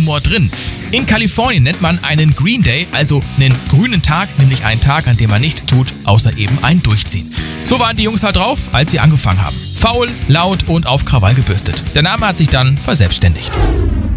Humor drin. In Kalifornien nennt man einen Green Day, also einen grünen Tag, nämlich einen Tag, an dem man nichts tut, außer eben ein Durchziehen. So waren die Jungs halt drauf, als sie angefangen haben. Faul, laut und auf Krawall gebürstet. Der Name hat sich dann verselbstständigt.